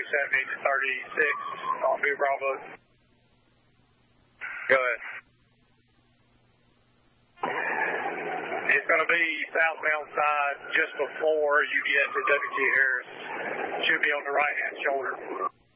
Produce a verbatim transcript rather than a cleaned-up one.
seventy to thirty-six on Blue Bravo. Go ahead. It's going to be southbound side just before you get to W T Harris. Should be on the right-hand shoulder.